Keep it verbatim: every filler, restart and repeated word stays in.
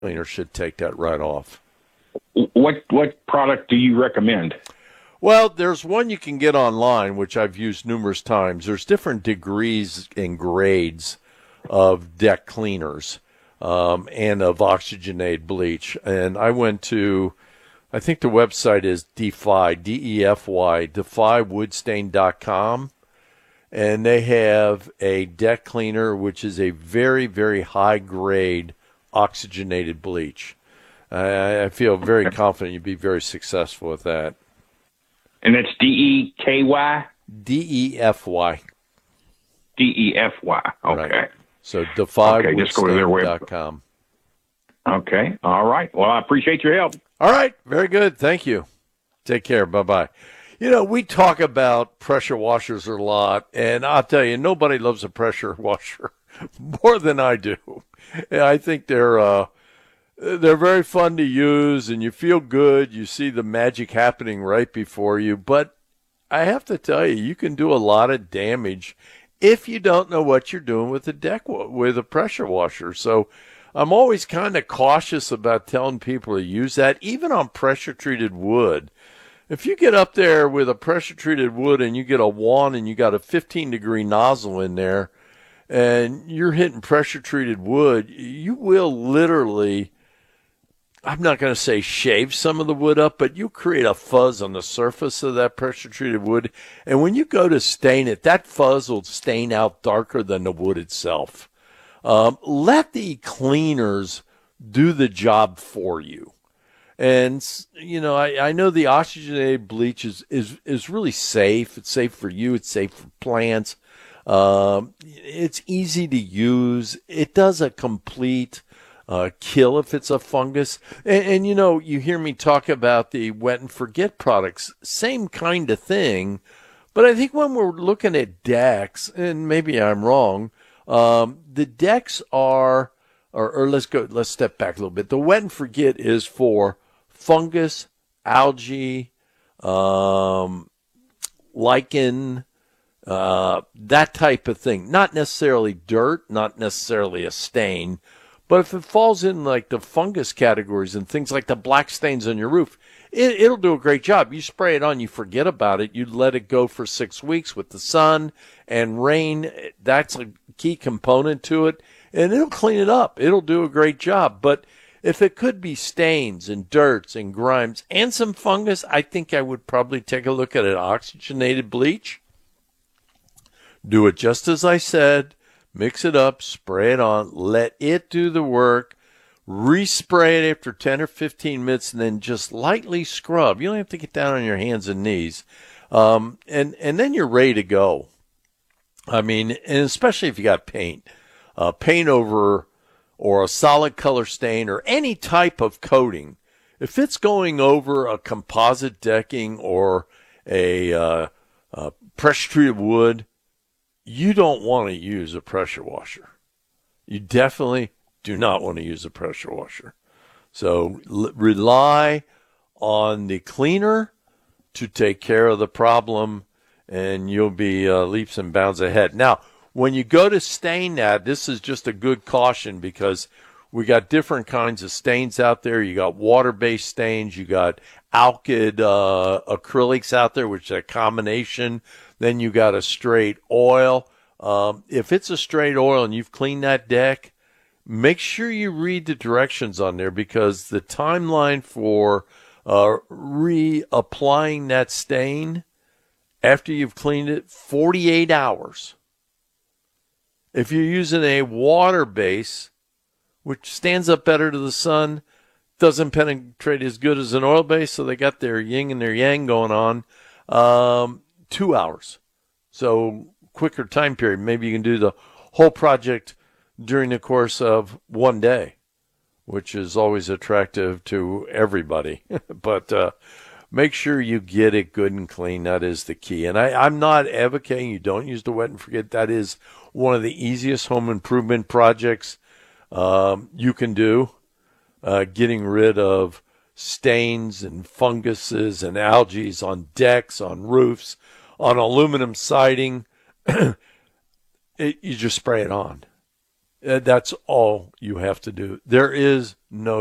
cleaner should take that right off. What what product do you recommend? Well, there's one you can get online, which I've used numerous times. There's different degrees and grades of deck cleaners um, and of oxygenated bleach. And I went to, I think the website is Defy, D E F Y, defy wood stain dot com. And they have a deck cleaner, which is a very, very high-grade oxygenated bleach. I, I feel very confident you'd be very successful with that. And that's D E K Y? D E F Y. D E F Y. Okay. Right. So defy okay, wood just go to their stain dot website. com. Okay. All right. Well, I appreciate your help. All right. Very good. Thank you. Take care. Bye-bye. You know, we talk about pressure washers a lot, and I'll tell you, nobody loves a pressure washer more than I do. I think they're uh, they're very fun to use, and you feel good. You see the magic happening right before you. But I have to tell you, you can do a lot of damage if you don't know what you're doing with a deck with a pressure washer. So I'm always kind of cautious about telling people to use that, even on pressure-treated wood. If you get up there with a pressure-treated wood and you get a wand and you got a fifteen-degree nozzle in there and you're hitting pressure-treated wood, you will literally, I'm not going to say shave some of the wood up, but you create a fuzz on the surface of that pressure-treated wood. And when you go to stain it, that fuzz will stain out darker than the wood itself. Um, let the cleaners do the job for you. And, you know, I, I know the oxygenated bleach is, is, is really safe. It's safe for you. It's safe for plants. Um, it's easy to use. It does a complete uh, kill if it's a fungus. And, and, you know, you hear me talk about the wet and forget products. Same kind of thing. But I think when we're looking at decks, and maybe I'm wrong, um, the decks are, or, or let's go, let's step back a little bit. The wet and forget is for fungus, algae, um, lichen, uh, that type of thing. Not necessarily dirt, not necessarily a stain, but if it falls in like the fungus categories and things like the black stains on your roof, it, it'll do a great job. You spray it on, you forget about it, you let it go for six weeks with the sun and rain. That's a key component to it, and it'll clean it up. It'll do a great job. But if it could be stains and dirts and grimes and some fungus, I think I would probably take a look at an oxygenated bleach. Do it just as I said. Mix it up, spray it on, let it do the work, respray it after ten or fifteen minutes, and then just lightly scrub. You don't have to get down on your hands and knees. Um, and, and then you're ready to go. I mean, and especially if you got paint. Uh, paint over or a solid color stain or any type of coating, if it's going over a composite decking or a, uh, a pressure-treated wood, you don't want to use a pressure washer. You definitely do not want to use a pressure washer. So l- rely on the cleaner to take care of the problem, and you'll be uh, leaps and bounds ahead. Now, when you go to stain that, this is just a good caution because we got different kinds of stains out there. You got water-based stains. You got alkyd uh, acrylics out there, which is a combination. Then you got a straight oil. Um, if it's a straight oil and you've cleaned that deck, make sure you read the directions on there because the timeline for uh, reapplying that stain after you've cleaned it, forty-eight hours. If you're using a water base, which stands up better to the sun, doesn't penetrate as good as an oil base, so they got their yin and their yang going on, um, two hours. So quicker time period. Maybe you can do the whole project during the course of one day, which is always attractive to everybody. But uh, make sure you get it good and clean. That is the key. And I, I'm not advocating you don't use the wet and forget. That is one of the easiest home improvement projects um, you can do, uh, getting rid of stains and funguses and algae on decks, on roofs, on aluminum siding. it, you just spray it on. Uh, that's all you have to do. There is no